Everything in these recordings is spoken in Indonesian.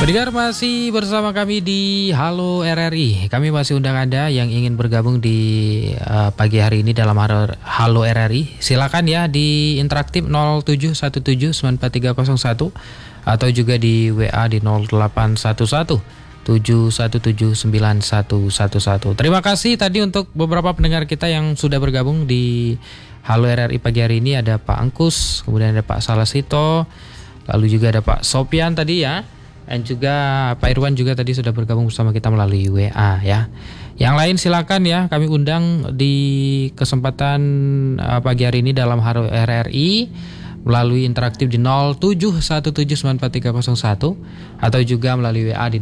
Pendengar masih bersama kami di Halo RRI. Kami masih undang Anda yang ingin bergabung di pagi hari ini dalam Halo RRI. Silakan ya di interaktif 0717943001 atau juga di WA di 081171791111. Terima kasih tadi untuk beberapa pendengar kita yang sudah bergabung di Halo RRI pagi hari ini. Ada Pak Angkus, kemudian ada Pak Salasito, lalu juga ada Pak Sopian tadi ya. Dan juga Pak Irwan juga tadi sudah bergabung bersama kita melalui WA ya. Yang lain silakan ya, kami undang di kesempatan pagi hari ini dalam Halo RRI melalui interaktif di 0717943001 atau juga melalui WA di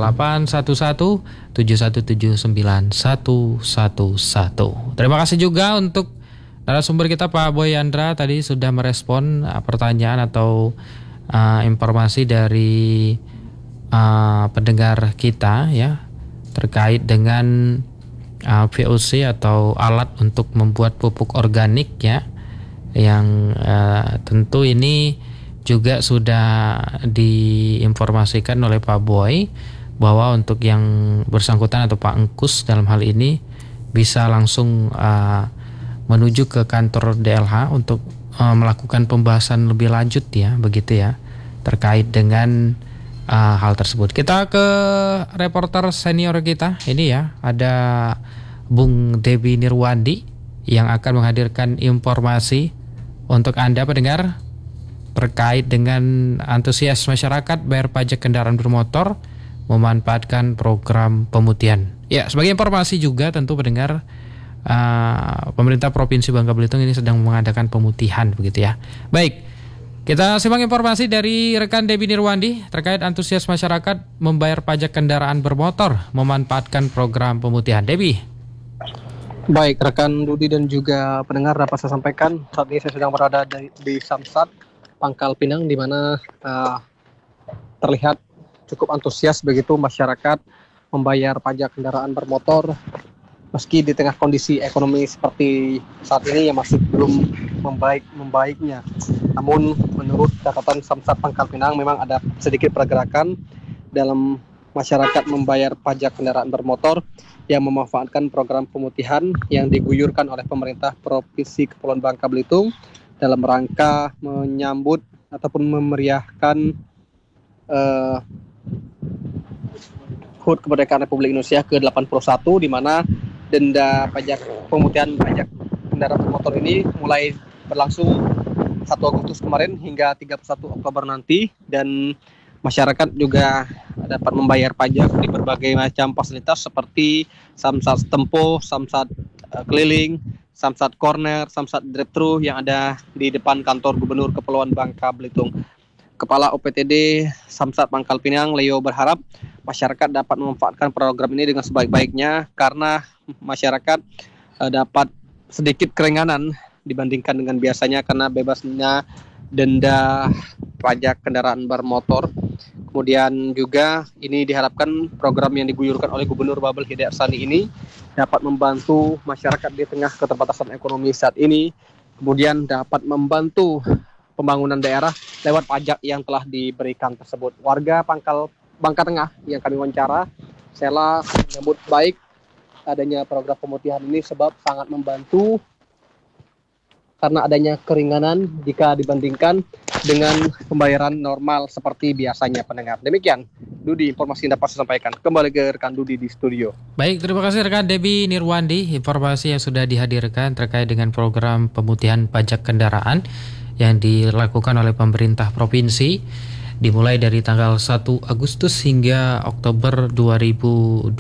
0811717911. Terima kasih juga untuk narasumber kita Pak Boy Andra tadi sudah merespon pertanyaan atau informasi dari pendengar kita ya terkait dengan VOC atau alat untuk membuat pupuk organik ya, yang tentu ini juga sudah diinformasikan oleh Pak Boy bahwa untuk yang bersangkutan atau Pak Engkus dalam hal ini bisa langsung menuju ke kantor DLH untuk melakukan pembahasan lebih lanjut ya, begitu ya, terkait dengan hal tersebut. Kita ke reporter senior kita ini ya, ada Bung Debi Nirwandi yang akan menghadirkan informasi untuk Anda pendengar terkait dengan antusias masyarakat bayar pajak kendaraan bermotor memanfaatkan program pemutihan. Ya, sebagai informasi juga tentu pendengar, pemerintah Provinsi Bangka Belitung ini sedang mengadakan pemutihan begitu ya. Baik, kita simak informasi dari rekan Debi Nirwandi terkait antusias masyarakat membayar pajak kendaraan bermotor memanfaatkan program pemutihan. Debi. Baik, rekan Dudi dan juga pendengar, dapat saya sampaikan saat ini saya sedang berada di Samsat Pangkal Pinang, di mana terlihat cukup antusias begitu masyarakat membayar pajak kendaraan bermotor meski di tengah kondisi ekonomi seperti saat ini yang masih belum membaiknya. Namun menurut catatan Samsat Pangkal Pinang memang ada sedikit pergerakan dalam masyarakat membayar pajak kendaraan bermotor yang memanfaatkan program pemutihan yang diguyurkan oleh pemerintah Provinsi Kepulauan Bangka Belitung dalam rangka menyambut ataupun memeriahkan HUT Kemerdekaan Republik Indonesia ke-81, di mana denda pajak pemutihan pajak kendaraan bermotor ini mulai berlangsung 1 Agustus kemarin hingga 31 Oktober nanti, dan masyarakat juga dapat membayar pajak di berbagai macam fasilitas seperti Samsat Tempo, Samsat Keliling, Samsat Corner, Samsat Drive-thru yang ada di depan kantor Gubernur Kepulauan Bangka Belitung. Kepala OPTD Samsat Pangkal Pinang, Leo, berharap masyarakat dapat memanfaatkan program ini dengan sebaik-baiknya karena masyarakat dapat sedikit keringanan dibandingkan dengan biasanya karena bebasnya denda pajak kendaraan bermotor. Kemudian juga ini diharapkan program yang diguyurkan oleh Gubernur Babel Hidayat Sani ini dapat membantu masyarakat di tengah keterbatasan ekonomi saat ini, kemudian dapat membantu pembangunan daerah lewat pajak yang telah diberikan tersebut. Warga Bangka Tengah yang kami wawancara, Sela menyambut baik adanya program pemutihan ini sebab sangat membantu karena adanya keringanan jika dibandingkan dengan pembayaran normal seperti biasanya pendengar. Demikian, Dudi, informasi yang dapat saya sampaikan. Kembali ke rekan Dudi di studio. Baik, terima kasih rekan Debi Nirwandi, informasi yang sudah dihadirkan terkait dengan program pemutihan pajak kendaraan yang dilakukan oleh pemerintah provinsi dimulai dari tanggal 1 Agustus hingga Oktober 2026.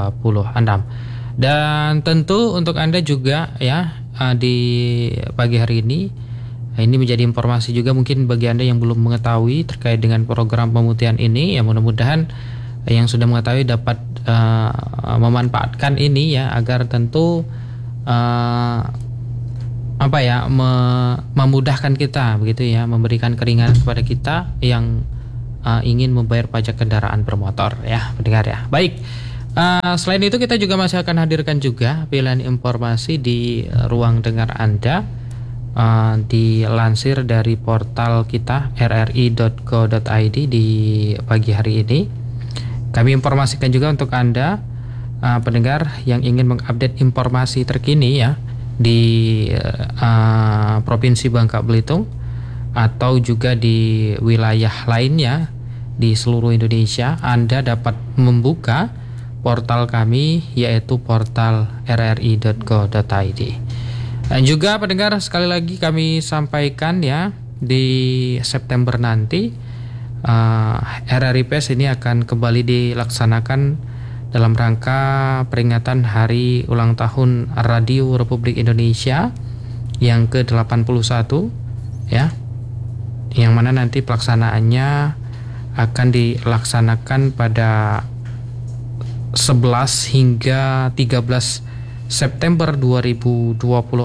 Dan tentu untuk Anda juga ya, di pagi hari ini menjadi informasi juga mungkin bagi Anda yang belum mengetahui terkait dengan program pemutihan ini, ya mudah-mudahan yang sudah mengetahui dapat memanfaatkan ini ya, agar tentu memudahkan kita begitu ya, memberikan keringanan kepada kita yang ingin membayar pajak kendaraan bermotor ya, pendengar ya. Baik, selain itu kita juga masih akan hadirkan juga pilihan informasi di ruang dengar Anda dilansir dari portal kita rri.go.id di pagi hari ini. Kami informasikan juga untuk Anda pendengar yang ingin mengupdate informasi terkini ya di Provinsi Bangka Belitung atau juga di wilayah lainnya di seluruh Indonesia. Anda dapat membuka portal kami, yaitu portal rri.go.id. Dan juga pendengar, sekali lagi kami sampaikan ya, di September nanti RRI PES ini akan kembali dilaksanakan dalam rangka peringatan Hari Ulang Tahun Radio Republik Indonesia yang ke-81 ya, yang mana nanti pelaksanaannya akan dilaksanakan pada 11 hingga 13 September 2026,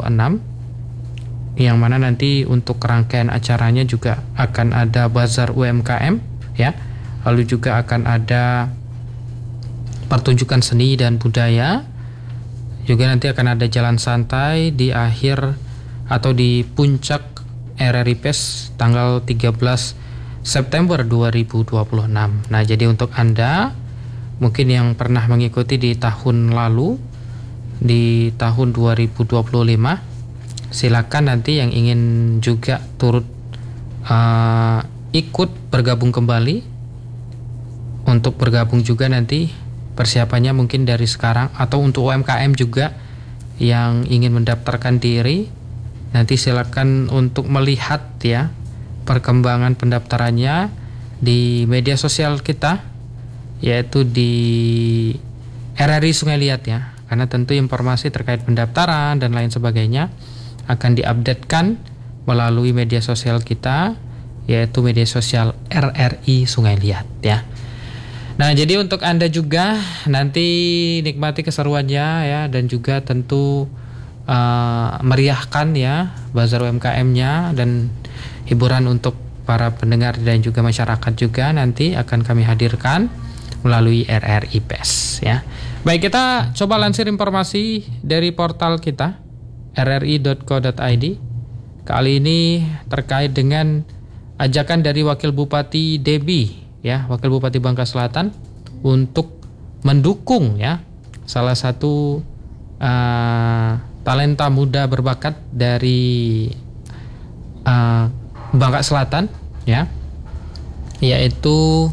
yang mana nanti untuk rangkaian acaranya juga akan ada bazar UMKM ya, lalu juga akan ada pertunjukan seni dan budaya, juga nanti akan ada jalan santai di akhir atau di puncak RRI PES tanggal 13 September 2026. Nah, jadi untuk Anda mungkin yang pernah mengikuti di tahun lalu, di tahun 2025, silakan nanti yang ingin juga turut ikut bergabung kembali. Untuk bergabung juga nanti persiapannya mungkin dari sekarang, atau untuk UMKM juga yang ingin mendaftarkan diri, nanti silakan untuk melihat ya perkembangan pendaftarannya di media sosial kita, yaitu di RRI Sungai Liat ya. Karena tentu informasi terkait pendaftaran dan lain sebagainya akan diupdatekan melalui media sosial kita, yaitu media sosial RRI Sungai Liat ya. Nah, jadi untuk Anda juga nanti nikmati keseruannya ya, dan juga tentu meriahkan ya bazar UMKM-nya, dan hiburan untuk para pendengar dan juga masyarakat juga nanti akan kami hadirkan melalui RRI PES ya. Baik, kita coba lansir informasi dari portal kita rri.co.id. Kali ini terkait dengan ajakan dari Wakil Bupati Debi ya, Wakil Bupati Bangka Selatan, untuk mendukung ya salah satu talenta muda berbakat dari Bangka Selatan ya, yaitu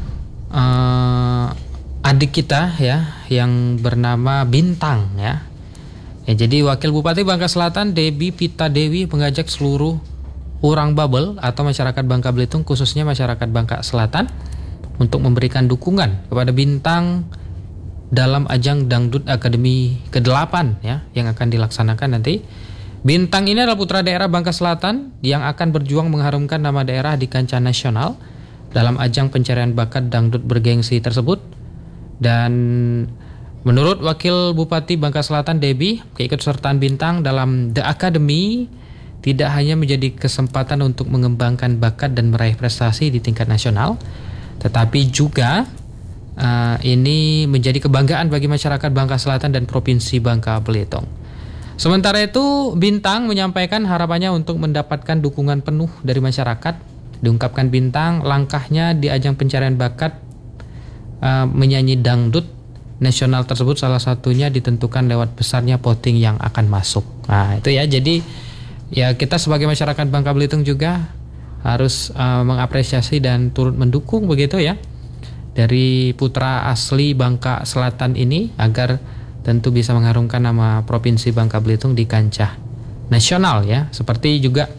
adik kita ya yang bernama Bintang ya. Jadi Wakil Bupati Bangka Selatan Debi Pita Dewi mengajak seluruh orang Babel atau masyarakat Bangka Belitung, khususnya masyarakat Bangka Selatan, untuk memberikan dukungan kepada Bintang dalam ajang Dangdut Akademi ke-8 ya, yang akan dilaksanakan nanti. Bintang ini adalah putra daerah Bangka Selatan yang akan berjuang mengharumkan nama daerah di kancah nasional dalam ajang pencarian bakat dangdut bergengsi tersebut. Dan menurut Wakil Bupati Bangka Selatan Debi, keikutsertaan Bintang dalam The Academy tidak hanya menjadi kesempatan untuk mengembangkan bakat dan meraih prestasi di tingkat nasional, tetapi juga ini menjadi kebanggaan bagi masyarakat Bangka Selatan dan Provinsi Bangka Belitung. Sementara itu, Bintang menyampaikan harapannya untuk mendapatkan dukungan penuh dari masyarakat. Diungkapkan Bintang, langkahnya di ajang pencarian bakat menyanyi dangdut nasional tersebut salah satunya ditentukan lewat besarnya voting yang akan masuk. Nah, itu ya. Jadi ya, kita sebagai masyarakat Bangka Belitung juga harus mengapresiasi dan turut mendukung begitu ya dari putra asli Bangka Selatan ini, agar tentu bisa mengharumkan nama Provinsi Bangka Belitung di kancah nasional ya. Seperti juga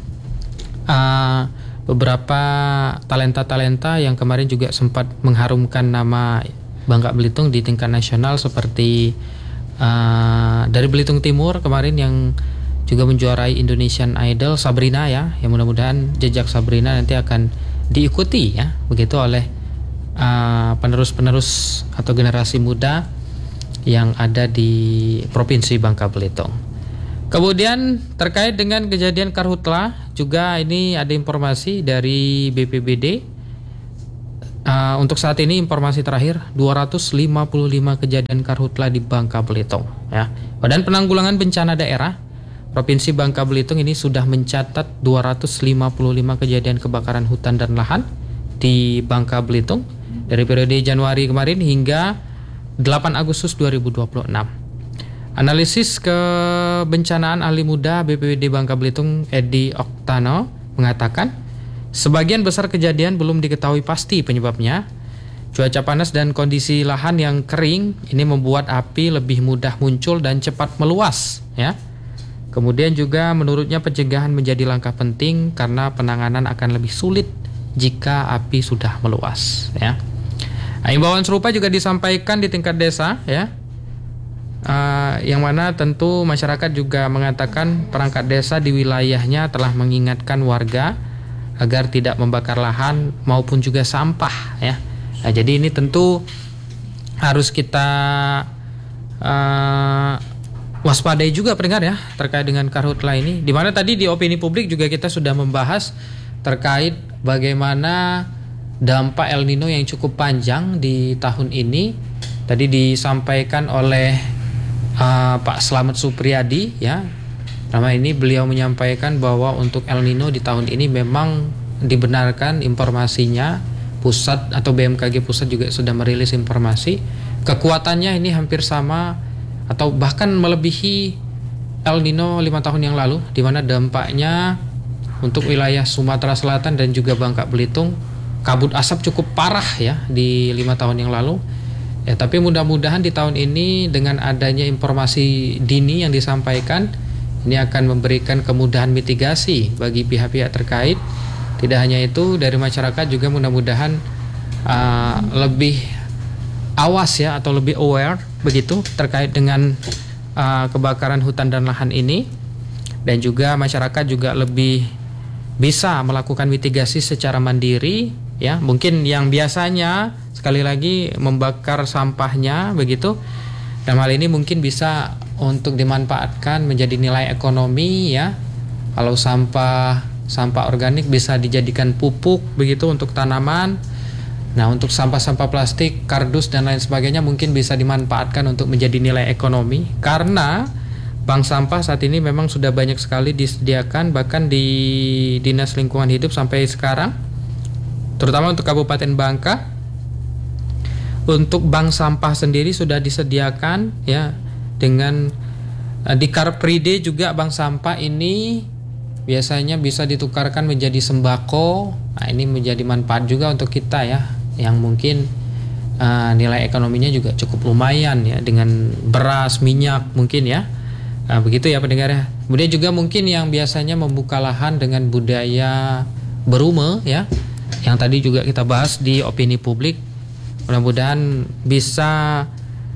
beberapa talenta-talenta yang kemarin juga sempat mengharumkan nama Bangka Belitung di tingkat nasional, seperti dari Belitung Timur kemarin yang juga menjuarai Indonesian Idol, Sabrina ya, yang mudah-mudahan jejak Sabrina nanti akan diikuti ya begitu oleh penerus-penerus atau generasi muda yang ada di Provinsi Bangka Belitung. Kemudian terkait dengan kejadian karhutla juga ini ada informasi dari BPBD. Untuk saat ini informasi terakhir 255 kejadian karhutla di Bangka Belitung ya. Badan Penanggulangan Bencana Daerah Provinsi Bangka Belitung ini sudah mencatat 255 kejadian kebakaran hutan dan lahan di Bangka Belitung dari periode Januari kemarin hingga 8 Agustus 2026. Analisis kebencanaan ahli muda BPBD Bangka Belitung Edi Oktano mengatakan sebagian besar kejadian belum diketahui pasti penyebabnya. Cuaca panas dan kondisi lahan yang kering ini membuat api lebih mudah muncul dan cepat meluas, ya. Kemudian juga menurutnya pencegahan menjadi langkah penting karena penanganan akan lebih sulit jika api sudah meluas, ya. Himbauan serupa juga disampaikan di tingkat desa, ya. Yang mana tentu masyarakat juga mengatakan perangkat desa di wilayahnya telah mengingatkan warga agar tidak membakar lahan maupun juga sampah, ya. Nah, jadi ini tentu harus kita waspadai juga pendengar ya terkait dengan karhutla ini. Di mana tadi di opini publik juga kita sudah membahas terkait bagaimana dampak El Nino yang cukup panjang di tahun ini. Tadi disampaikan oleh Pak Slamet Supriyadi, ya. Nama ini beliau menyampaikan bahwa untuk El Nino di tahun ini memang dibenarkan informasinya. Pusat atau BMKG pusat juga sudah merilis informasi kekuatannya ini hampir sama atau bahkan melebihi El Nino 5 tahun yang lalu, di mana dampaknya untuk wilayah Sumatera Selatan dan juga Bangka Belitung kabut asap cukup parah ya di 5 tahun yang lalu. Ya, tapi mudah-mudahan di tahun ini dengan adanya informasi dini yang disampaikan ini akan memberikan kemudahan mitigasi bagi pihak-pihak terkait. Tidak hanya itu, dari masyarakat juga mudah-mudahan lebih awas ya atau lebih aware begitu terkait dengan kebakaran hutan dan lahan ini, dan juga masyarakat juga lebih bisa melakukan mitigasi secara mandiri ya. Mungkin yang biasanya sekali lagi membakar sampahnya begitu, dalam hal ini mungkin bisa untuk dimanfaatkan menjadi nilai ekonomi ya. Kalau sampah organik bisa dijadikan pupuk begitu untuk tanaman. Nah, untuk sampah-sampah plastik, kardus dan lain sebagainya mungkin bisa dimanfaatkan untuk menjadi nilai ekonomi, karena bank sampah saat ini memang sudah banyak sekali disediakan bahkan di Dinas Lingkungan Hidup sampai sekarang, terutama untuk Kabupaten Bangka. Untuk bank sampah sendiri sudah disediakan ya, dengan di Car Free Day juga bank sampah ini biasanya bisa ditukarkan menjadi sembako. Nah, ini menjadi manfaat juga untuk kita ya, yang mungkin nilai ekonominya juga cukup lumayan ya, dengan beras, minyak mungkin ya. Nah, begitu ya pendengar ya. Kemudian juga mungkin yang biasanya membuka lahan dengan budaya berume ya, yang tadi juga kita bahas di opini publik. Mudah-mudahan bisa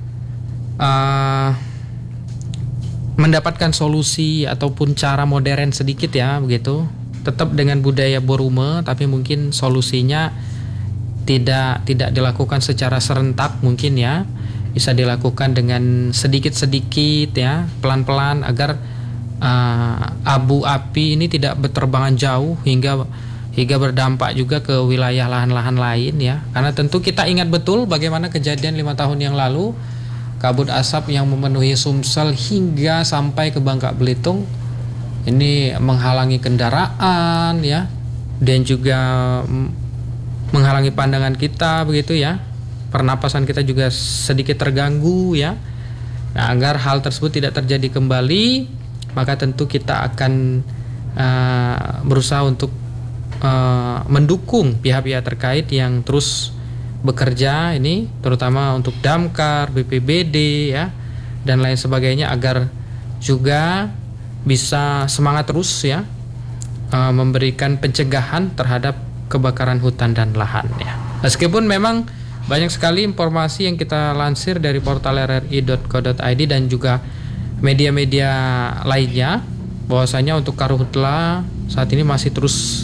mendapatkan solusi ataupun cara modern sedikit ya begitu, tetap dengan budaya borume tapi mungkin solusinya tidak dilakukan secara serentak, mungkin ya bisa dilakukan dengan sedikit-sedikit ya, pelan-pelan agar abu api ini tidak berterbangan jauh hingga berdampak juga ke wilayah lahan-lahan lain ya. Karena tentu kita ingat betul bagaimana kejadian 5 tahun yang lalu, kabut asap yang memenuhi Sumsel hingga sampai ke Bangka Belitung ini menghalangi kendaraan ya, dan juga menghalangi pandangan kita begitu ya. Pernapasan kita juga sedikit terganggu ya. Nah, agar hal tersebut tidak terjadi kembali, maka tentu kita akan berusaha untuk mendukung pihak-pihak terkait yang terus bekerja ini, terutama untuk Damkar, BPBD ya, dan lain sebagainya, agar juga bisa semangat terus ya memberikan pencegahan terhadap kebakaran hutan dan lahan ya. Meskipun memang banyak sekali informasi yang kita lansir dari portal rri.co.id dan juga media-media lainnya, bahwasanya untuk karhutla saat ini masih terus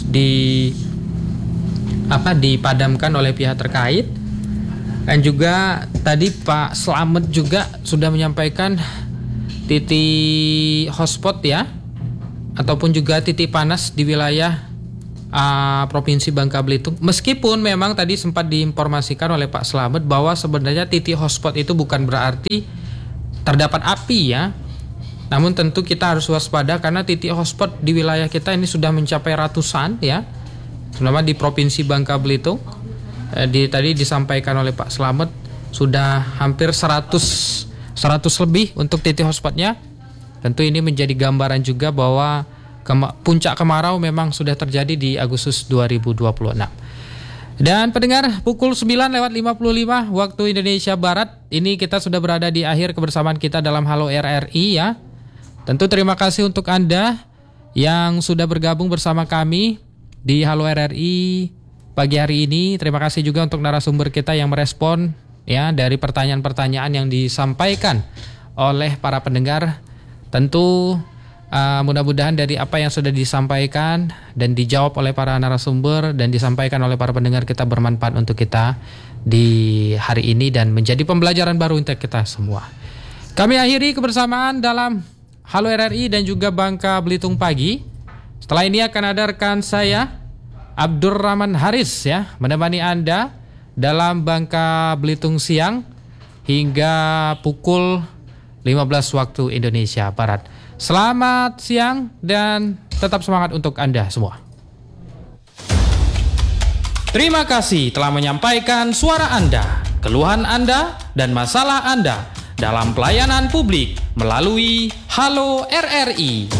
dipadamkan oleh pihak terkait. Dan juga tadi Pak Slamet juga sudah menyampaikan titik hotspot ya, ataupun juga titik panas di wilayah Provinsi Bangka Belitung. Meskipun memang tadi sempat diinformasikan oleh Pak Slamet bahwa sebenarnya titik hotspot itu bukan berarti terdapat api ya. Namun tentu kita harus waspada karena titik hotspot di wilayah kita ini sudah mencapai ratusan ya, terutama di Provinsi Bangka Belitung. Tadi disampaikan oleh Pak Slamet sudah hampir 100 lebih untuk titik hotspotnya. Tentu ini menjadi gambaran juga bahwa puncak kemarau memang sudah terjadi di Agustus 2026. Dan pendengar, pukul 9:55 waktu Indonesia Barat, ini kita sudah berada di akhir kebersamaan kita dalam Halo RRI ya. Tentu terima kasih untuk Anda yang sudah bergabung bersama kami di Halo RRI pagi hari ini. Terima kasih juga untuk narasumber kita yang merespon ya dari pertanyaan-pertanyaan yang disampaikan oleh para pendengar. Tentu mudah-mudahan dari apa yang sudah disampaikan dan dijawab oleh para narasumber dan disampaikan oleh para pendengar kita bermanfaat untuk kita di hari ini dan menjadi pembelajaran baru untuk kita semua. Kami akhiri kebersamaan dalam Halo RRI dan juga Bangka Belitung Pagi. Setelah ini akan ada rekan saya Abdurrahman Haris ya menemani Anda dalam Bangka Belitung Siang hingga pukul 15 waktu Indonesia Barat. Selamat siang dan tetap semangat untuk Anda semua. Terima kasih telah menyampaikan suara Anda, keluhan Anda, dan masalah Anda dalam pelayanan publik melalui Halo RRI.